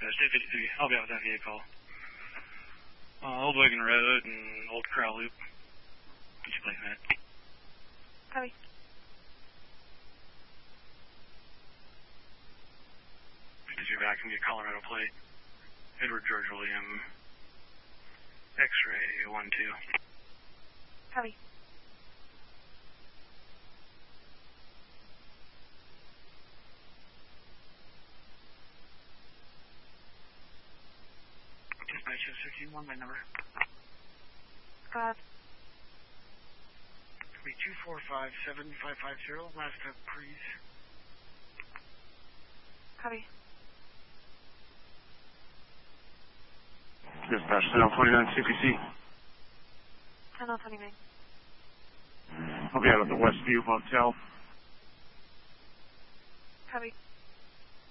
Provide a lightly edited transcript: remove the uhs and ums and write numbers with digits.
Dispatch, 253. I'll be out with that vehicle. Old Wagon Road and Old Corral Loop. Get you placing that. Copy. Did you back and get Colorado plate? Edward George William. X-ray 1-2. Copy. Dispatch 15-1, my number. 245-7550, last up, please. Copy. Dispatch 1029 CPC. 1029. I'll be out at the Westview Hotel. Copy.